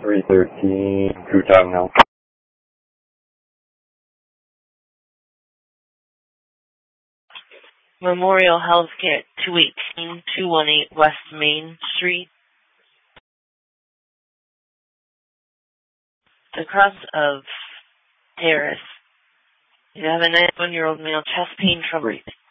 313, Kutang now. Memorial Healthcare, 218 West Main Street. The cross of Terrace. You have a 91-year-old male, chest pain, trouble breathing.